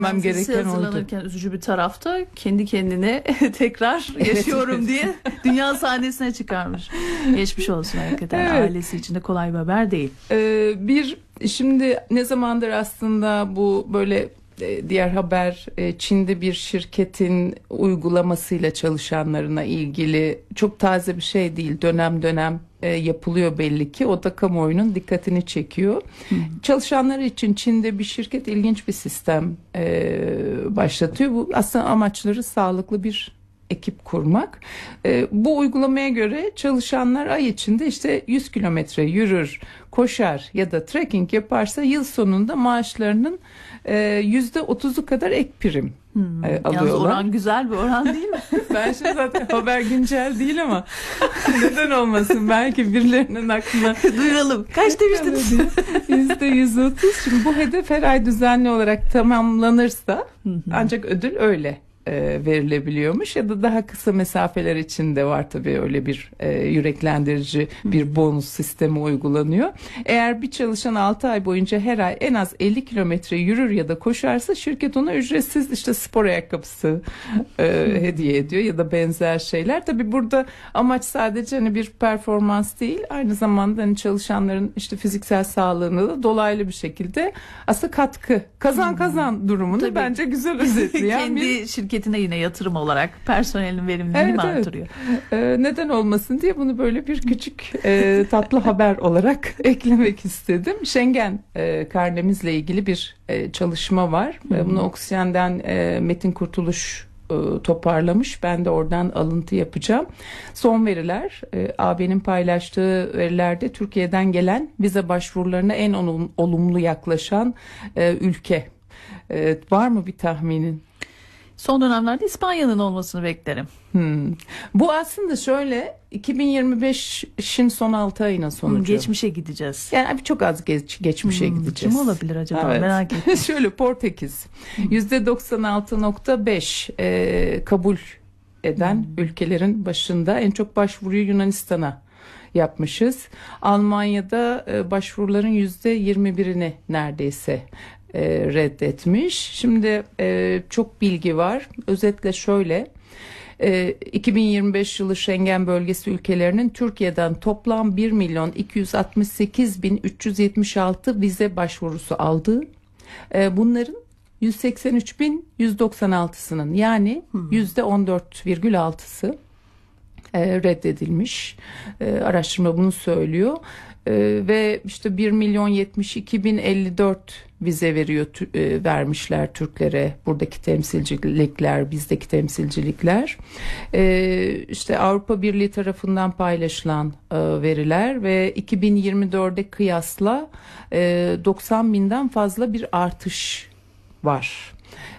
gereken oydu. Hazırlanırken üzücü bir tarafta kendi kendine tekrar yaşıyorum diye dünya sahnesine çıkarmış. Geçmiş olsun hakikaten. Evet. Ailesi için de kolay bir haber değil. Şimdi ne zamandır aslında bu böyle diğer haber, Çin'de bir şirketin uygulamasıyla çalışanlarına ilgili, çok taze bir şey değil, dönem dönem yapılıyor belli ki. O da kamuoyunun dikkatini çekiyor. Çalışanları için Çin'de bir şirket ilginç bir sistem başlatıyor. Bu aslında amaçları sağlıklı bir ekip kurmak. Bu uygulamaya göre çalışanlar ay içinde işte 100 kilometre yürür, koşar ya da trekking yaparsa yıl sonunda maaşlarının %30'u kadar ek prim alıyorlar. Yalnız oran güzel bir oran değil mi? Ben şimdi zaten haber güncel değil ama neden olmasın, belki birilerinin aklına duyuralım. Kaç demiştiniz? %130. Şimdi bu hedef her ay düzenli olarak tamamlanırsa ancak ödül öyle verilebiliyormuş ya da daha kısa mesafeler için de var tabii, öyle bir yüreklendirici bir bonus sistemi uygulanıyor. Eğer bir çalışan 6 ay boyunca her ay en az 50 kilometre yürür ya da koşarsa şirket ona ücretsiz işte spor ayakkabısı hediye ediyor ya da benzer şeyler. Tabii burada amaç sadece hani bir performans değil, aynı zamanda hani çalışanların işte fiziksel sağlığına da dolaylı bir şekilde aslında katkı, kazan durumunu tabii bence güzel özetleyen kendi şirketine yine yatırım olarak personelin verimliliğini mi artırıyor? Neden olmasın diye bunu böyle bir küçük tatlı haber olarak eklemek istedim. Schengen karnemizle ilgili bir çalışma var. Bunu Oksijen'den Metin Kurtuluş toparlamış. Ben de oradan alıntı yapacağım. Son veriler, AB'nin paylaştığı verilerde Türkiye'den gelen vize başvurularına en olumlu yaklaşan ülke. Var mı bir tahminin? Son dönemlerde İspanya'nın olmasını beklerim. Bu aslında şöyle, 2025'in son 6 ayının sonucu. Geçmişe gideceğiz. Yani çok az geçmişe gideceğiz. Kim olabilir acaba? Evet. Merak ettim. Şöyle, Portekiz %96.5 kabul eden ülkelerin başında. En çok başvuruyu Yunanistan'a yapmışız. Almanya'da başvuruların %21'ini neredeyse reddetmiş. Şimdi çok bilgi var. Özetle şöyle: 2025 yılı Schengen bölgesi ülkelerinin Türkiye'den toplam 1.268.376 vize başvurusu aldığı, bunların 183.196'sının yani %14,6'sı reddedilmiş. Araştırma bunu söylüyor. Ve işte 1.072.054 vize vermişler Türklere, buradaki temsilcilikler, bizdeki temsilcilikler. İşte Avrupa Birliği tarafından paylaşılan veriler ve 2024'e kıyasla 90.000'den fazla bir artış var.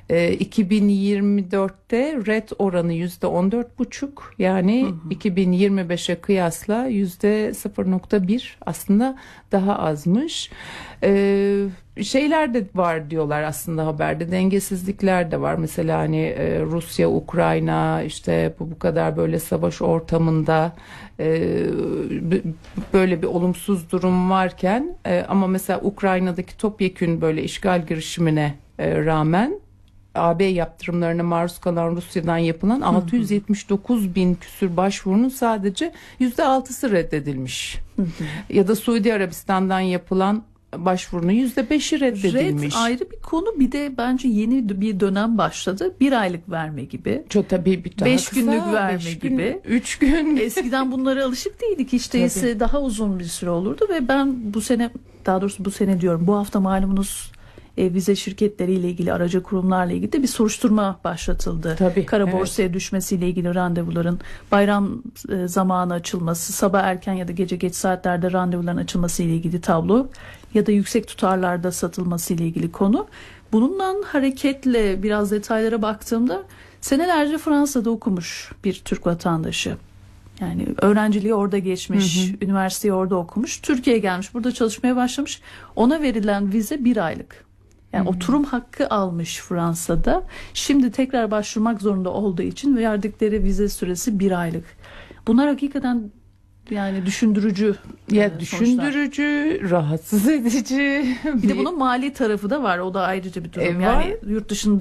2024'te red oranı %14,5, yani 2025'e kıyasla %0,1, aslında daha azmış. Şeyler de var diyorlar aslında haberde, dengesizlikler de var. Mesela hani Rusya, Ukrayna, işte bu kadar böyle savaş ortamında böyle bir olumsuz durum varken ama mesela Ukrayna'daki topyekün böyle işgal girişimine rağmen AB yaptırımlarına maruz kalan Rusya'dan yapılan 679 bin küsür başvurunun sadece %6'sı reddedilmiş. Ya da Suudi Arabistan'dan yapılan başvurunun %5'i reddedilmiş. Red ayrı bir konu, bir de bence yeni bir dönem başladı. 1 aylık verme gibi. Çok tabii, bir daha 5 kısa, günlük verme gibi. 3 gün. Eskiden bunlara alışık değildik. Hiç değilse daha uzun bir süre olurdu ve ben bu sene, daha doğrusu bu sene diyorum, bu hafta malumunuz vize şirketleriyle ilgili, aracı kurumlarla ilgili de bir soruşturma başlatıldı. Tabii, Kara borsaya düşmesiyle ilgili randevuların bayram zamanı açılması, sabah erken ya da gece geç saatlerde randevuların açılması ile ilgili tablo ya da yüksek tutarlarda satılması ile ilgili konu. Bununla hareketle biraz detaylara baktığımda senelerce Fransa'da okumuş bir Türk vatandaşı. Yani öğrenciliği orada geçmiş, üniversiteyi orada okumuş, Türkiye'ye gelmiş, burada çalışmaya başlamış. Ona verilen vize 1 aylık. Yani oturum hakkı almış Fransa'da. Şimdi tekrar başvurmak zorunda olduğu için verdikleri vize süresi 1 aylık. Bunlar hakikaten Yani düşündürücü. Ya düşündürücü, rahatsız edici. Bir de bunun mali tarafı da var. O da ayrıca bir durum. Var. Yani yurt dışında